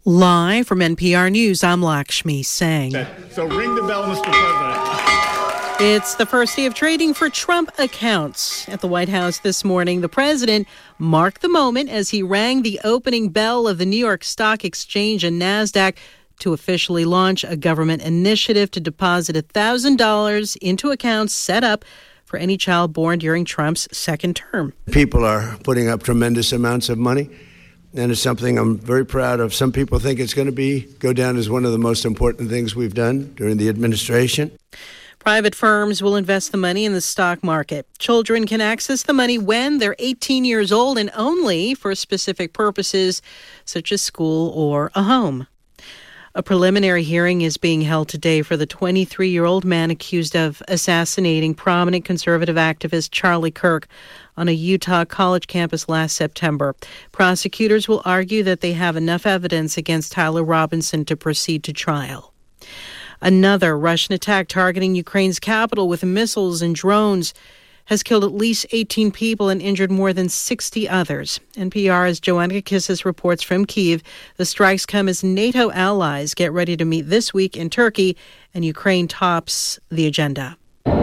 Live from NPR News, I'm Lakshmi Singh. So ring the bell, Mr. President. It's the first day of trading for Trump accounts. At the White House this morning, the president marked the moment as he rang the opening bell of the New York Stock Exchange and NASDAQ to officially launch a government initiative to deposit $1,000 into accounts set up for any child born during Trump's second term. People are putting up tremendous amounts of money, and it's something I'm very proud of. Some people think it's going to go down as one of the most important things we've done during the administration. Private firms will invest the money in the stock market. Children can access the money when they're 18 years old and only for specific purposes such as school or a home. A preliminary hearing is being held today for the 23-year-old man accused of assassinating prominent conservative activist Charlie Kirk on a Utah college campus last September. Prosecutors will argue that they have enough evidence against Tyler Robinson to proceed to trial. Another Russian attack targeting Ukraine's capital with missiles and drones has killed at least 18 people and injured more than 60 others. NPR's Joanna Kissis reports from Kyiv. The strikes come as NATO allies get ready to meet this week in Turkey, and Ukraine tops the agenda.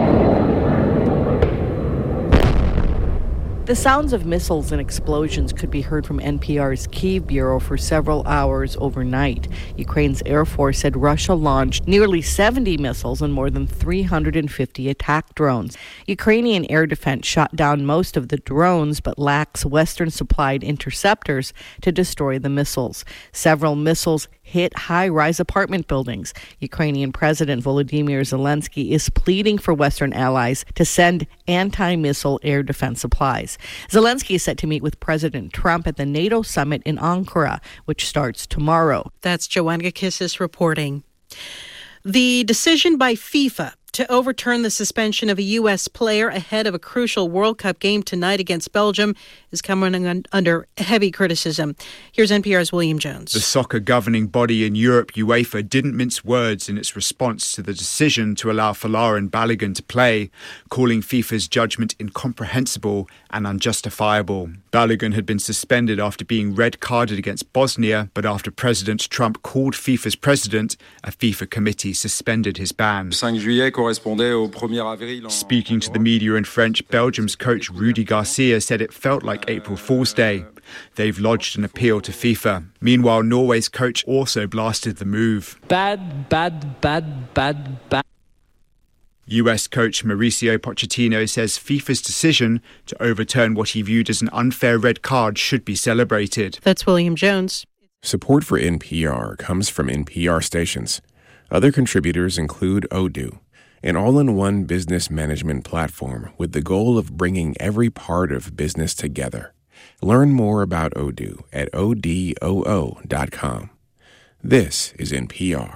The sounds of missiles and explosions could be heard from NPR's Kyiv bureau for several hours overnight. Ukraine's Air Force said Russia launched nearly 70 missiles and more than 350 attack drones. Ukrainian air defense shot down most of the drones but lacks Western-supplied interceptors to destroy the missiles. Several missiles hit high-rise apartment buildings. Ukrainian President Volodymyr Zelensky is pleading for Western allies to send anti-missile air defense supplies. Zelensky is set to meet with President Trump at the NATO summit in Ankara, which starts tomorrow. That's Joanna Kissis reporting. The decision by FIFA to overturn the suspension of a U.S. player ahead of a crucial World Cup game tonight against Belgium is coming under heavy criticism. Here's NPR's William Jones. The soccer governing body in Europe, UEFA, didn't mince words in its response to the decision to allow Folarin Balogun to play, calling FIFA's judgment incomprehensible and unjustifiable. Balogun had been suspended after being red-carded against Bosnia, but after President Trump called FIFA's president, a FIFA committee suspended his ban. Speaking to the media in French, Belgium's coach Rudy Garcia said it felt like April Fool's Day. They've lodged an appeal to FIFA. Meanwhile, Norway's coach also blasted the move. Bad. US coach Mauricio Pochettino says FIFA's decision to overturn what he viewed as an unfair red card should be celebrated. That's William Jones. Support for NPR comes from NPR stations. Other contributors include Odoo, an all-in-one business management platform with the goal of bringing every part of business together. Learn more about Odoo at odoo.com. This is NPR.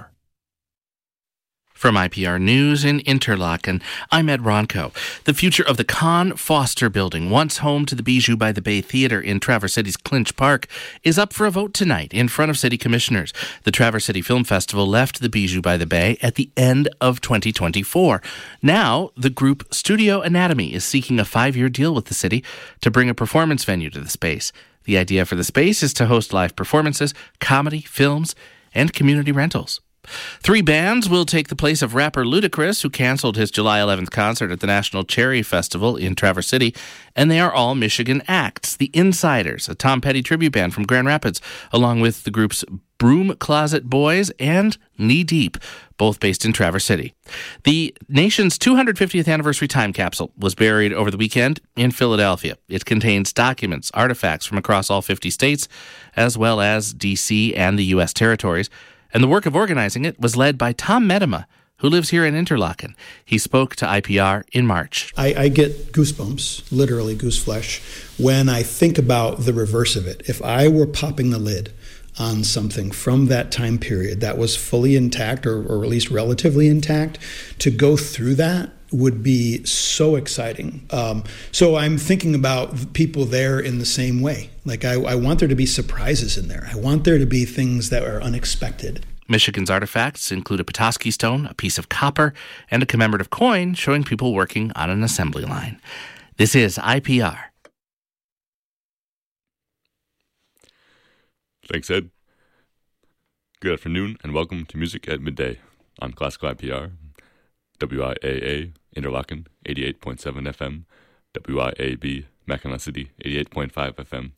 From IPR News in Interlaken, I'm Ed Ronco. The future of the Con Foster Building, once home to the Bijou by the Bay Theatre in Traverse City's Clinch Park, is up for a vote tonight in front of city commissioners. The Traverse City Film Festival left the Bijou by the Bay at the end of 2024. Now, the group Studio Anatomy is seeking a 5-year deal with the city to bring a performance venue to the space. The idea for the space is to host live performances, comedy, films, and community rentals. 3 bands will take the place of rapper Ludacris, who canceled his July 11th concert at the National Cherry Festival in Traverse City, and they are all Michigan acts. The Insiders, a Tom Petty tribute band from Grand Rapids, along with the groups Broom Closet Boys and Knee Deep, both based in Traverse City. The nation's 250th anniversary time capsule was buried over the weekend in Philadelphia. It contains documents, artifacts from across all 50 states, as well as D.C. and the U.S. territories. And the work of organizing it was led by Tom Medema, who lives here in Interlaken. He spoke to IPR in March. I get goosebumps, literally goose flesh, when I think about the reverse of it. If I were popping the lid on something from that time period that was fully intact or at least relatively intact, to go through that would be so exciting. So I'm thinking about people there in the same way. Like I want there to be surprises in there. I want there to be things that are unexpected. Michigan's artifacts include a Petoskey stone, a piece of copper, and a commemorative coin showing people working on an assembly line. This is IPR. Thanks, Ed. Good afternoon and welcome to Music at Midday on Classical IPR, WIAA Interlaken 88.7 FM, WIAB Mackinac City 88.5 FM,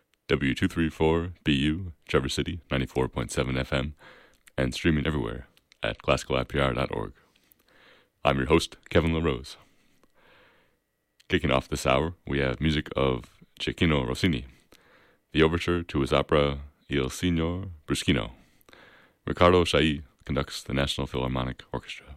W234BU Traverse City 94.7 FM, and streaming everywhere at classicalipr.org. I'm your host, Kevin LaRose. Kicking off this hour, we have music of Cecchino Rossini, the overture to his opera Il Signor Bruschino. Riccardo Chailly conducts the National Philharmonic Orchestra.